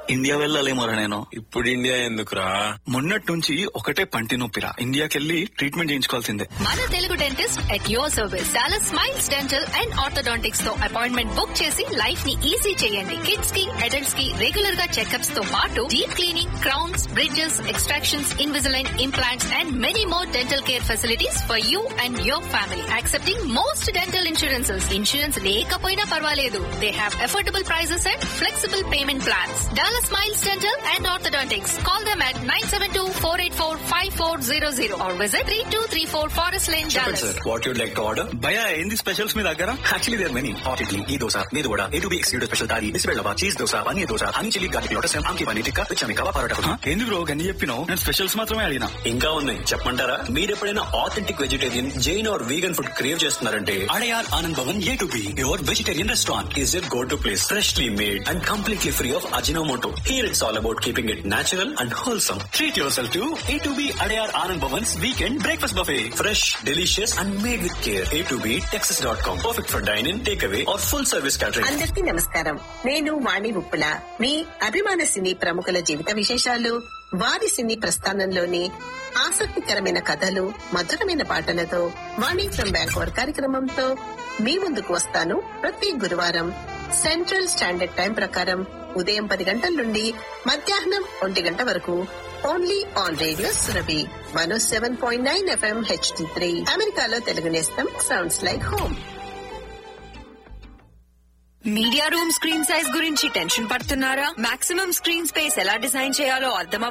India వెళ్ళాలేమోరా నేను. ఇప్పుడు India ఎందుకురా? మొన్నటి నుంచి ఒకటే పంటి నొప్పిరా. ఇండియాకెళ్ళి ట్రీట్మెంట్ చేయించుకోవాల్సిందే. మన Telugu dentist at your service. Dallas smiles dental and orthodontics తో అపాయింట్మెంట్ బుక్ చేసి లైఫ్ ని ఈజీ చేయండి. కిడ్స్ కి, అడల్ట్స్ కి రెగ్యులర్ గా చెకప్స్ తో పాటు deep cleaning, crowns, bridges, extractions, Invisalign implants and many more dental care facilities for you and your family. Accepting most dental insurances. Insurance లేకపోయినా పర్వాలేదు. They have affordable prices and flexible payment plans. Dallas smiles dental and orthodontics. Call them at 972-484-5400 or visit 3234 Forest Lane, Dallas. Sir, what you'd like to order? భయ ఏంది specials మీ దగ్గర? Actually, there are many. Hot idli, ghee dosa, medu vada, A2B executive special thali, bisbel lava, cheese dosa, paneer dosa, honey chili garlic lotus, amki paneer tikka, vichami kava paratha. ఏంది bro గన్ని చెప్పినావు? నేను specials మాత్రమే అడిగినా. ఇంకా ఉన్నాయి చెప్పమంటారా? మీరు ఎప్పుడైనా authentic vegetarian, Jain are vegan food crave చేస్తున్నారంటే Adyar Anand Bhavan A2B your vegetarian restaurant is your go to place. Freshly made and completely free of Ajinomoto. Here it's all about keeping it natural and wholesome. Treat yourself to A2B Adayar Anand Bhavan's weekend breakfast buffet. Fresh, delicious and made with care. A2BTexas.com. Perfect for dine-in, takeaway or full service catering. అందరికీ నమస్కారం. నేను వాణి ఉప్పుల. మీ అభిమాన సినీ ప్రముఖుల జీవిత విశేషాలు, వారి సినీ ప్రస్థానంలోని ఆసక్తికరమైన కథలు, మధురమైన పాటలతో వాణి ఫ్రమ్ బ్యాంకోవర్ కార్యక్రమంతో మీ ముందుకు వస్తాను. ప్రతి గురువారం సెంట్రల్ స్టాండర్డ్ టైం ప్రకారం ఉదయం 10 గంటల నుండి మధ్యాహ్నం 1 గంట వరకు only on radio Surabhi 107.9 FM HD3. అమెరికాలో తెలుగు నేస్తం sounds like home. Media room screen size గురించి టెన్షన్ పడుతున్నారా? మాక్సిమం స్క్రీన్ స్పేస్ ఎలా డిజైన్ చేయాలో అర్థం